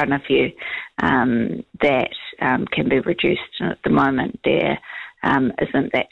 front of you, that can be reduced. And at the moment, there isn't that,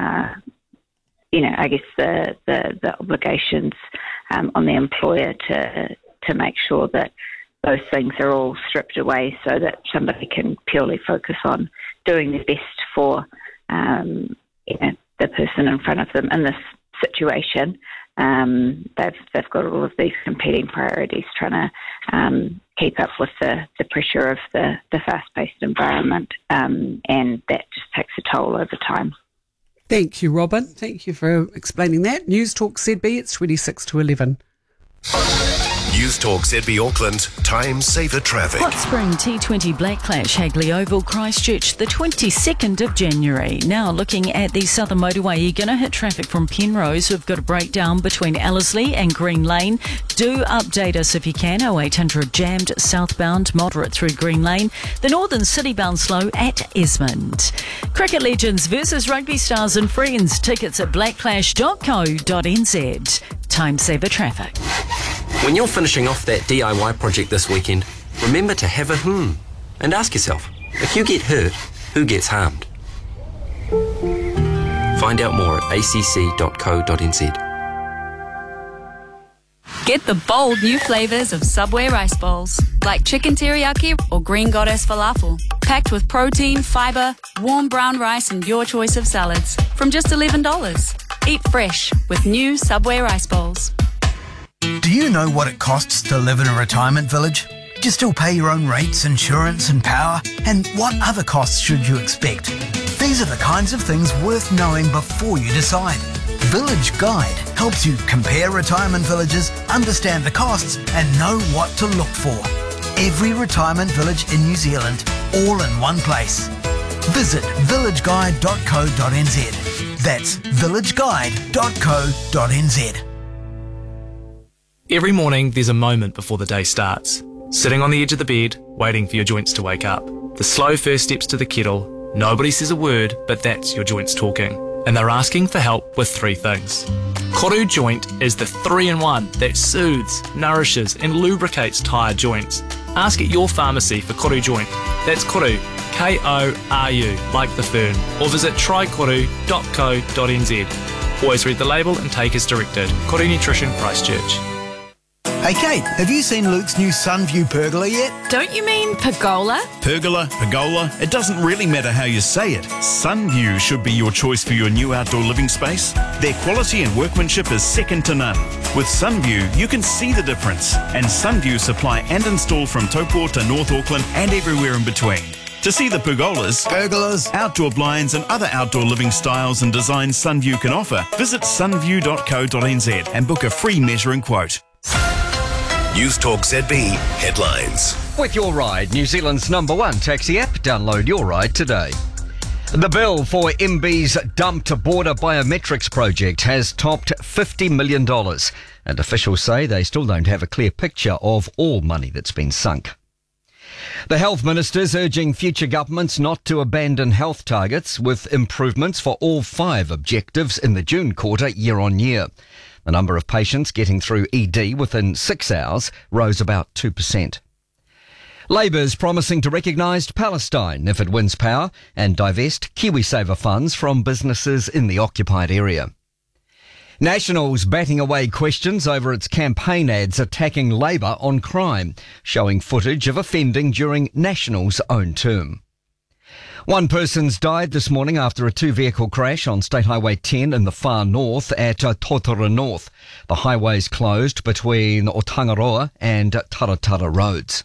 I guess the obligations on the employer to make sure that those things are all stripped away so that somebody can purely focus on doing their best for the person in front of them in this situation. They've got all of these competing priorities, trying to keep up with the pressure of the fast-paced environment, and that just takes a toll over time. Thank you, Robin. Thank you for explaining that. News Talk ZB, it's 26 to 11. News Talk ZB Auckland, time saver traffic. Hot Spring T20 Black Clash, Hagley Oval, Christchurch, the 22nd of January. Now looking at the Southern Motorway, you're going to hit traffic from Penrose. We've got a breakdown between Ellerslie and Green Lane. Do update us if you can. 0800 jammed southbound, moderate through Green Lane. The Northern City bound slow at Esmond. Cricket legends versus rugby stars and friends. Tickets at blackclash.co.nz. Time saver traffic. When you're finishing off that DIY project this weekend, remember to have a and ask yourself, if you get hurt, who gets harmed? Find out more at acc.co.nz. Get the bold new flavours of Subway rice bowls, like chicken teriyaki or green goddess falafel, packed with protein, fibre, warm brown rice and your choice of salads, from just $11. Eat fresh with new Subway rice bowls. Do you know what it costs to live in a retirement village? Do you still pay your own rates, insurance and power? And what other costs should you expect? These are the kinds of things worth knowing before you decide. Village Guide helps you compare retirement villages, understand the costs and know what to look for. Every retirement village in New Zealand, all in one place. Visit villageguide.co.nz. That's villageguide.co.nz. Every morning, there's a moment before the day starts. Sitting on the edge of the bed, waiting for your joints to wake up. The slow first steps to the kettle. Nobody says a word, but that's your joints talking. And they're asking for help with 3 things. Koru Joint is the 3-in-1 that soothes, nourishes and lubricates tired joints. Ask at your pharmacy for Koru Joint. That's Koru, K-O-R-U, like the fern. Or visit trykoru.co.nz. Always read the label and take as directed. Koru Nutrition, Christchurch. Hey Kate, have you seen Luke's new Sunview pergola yet? Don't you mean pergola? Pergola, it doesn't really matter how you say it. Sunview should be your choice for your new outdoor living space. Their quality and workmanship is second to none. With Sunview, you can see the difference. And Sunview supply and install from Taupo to North Auckland and everywhere in between. To see the pergolas, outdoor blinds and other outdoor living styles and designs Sunview can offer, visit sunview.co.nz and book a free measuring quote. News Talk ZB headlines. With Your Ride, New Zealand's #1 taxi app. Download Your Ride today. The bill for MB's dumped border biometrics project has topped $50 million, and officials say they still don't have a clear picture of all money that's been sunk. The Health Minister's urging future governments not to abandon health targets, with improvements for all 5 objectives in the June quarter year on year. The number of patients getting through ED within 6 hours rose about 2%. Labour's promising to recognise Palestine if it wins power and divest KiwiSaver funds from businesses in the occupied area. Nationals batting away questions over its campaign ads attacking Labour on crime, showing footage of offending during National's own term. 1 person's died this morning after a 2-vehicle crash on State Highway 10 in the far north at Totara North. The highway's closed between Otangaroa and Taratara roads.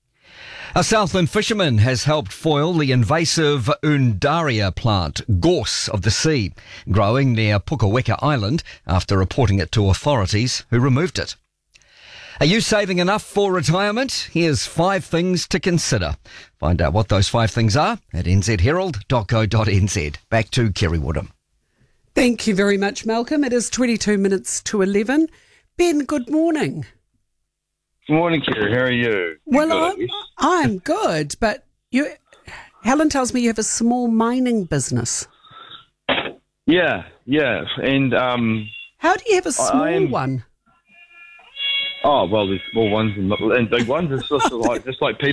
A Southland fisherman has helped foil the invasive Undaria plant, gorse of the sea, growing near Pukaweka Island after reporting it to authorities who removed it. Are you saving enough for retirement? Here's 5 things to consider. Find out what those 5 things are at nzherald.co.nz. Back to Kerry Woodham. Thank you very much, Malcolm. It is 22 minutes to 11. Ben, good morning. Good morning, Kerry. How are you? Well, I'm good, but Helen tells me you have a small mining business. Yeah, and how do you have a small one? Oh, well, there's small ones and big ones. It's just like people.